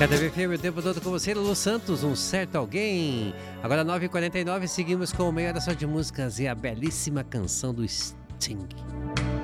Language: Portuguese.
Cada FM o tempo todo com você, Lulu Santos, um certo alguém. Agora 9h49, seguimos com meia hora só de músicas e a belíssima canção do Sting.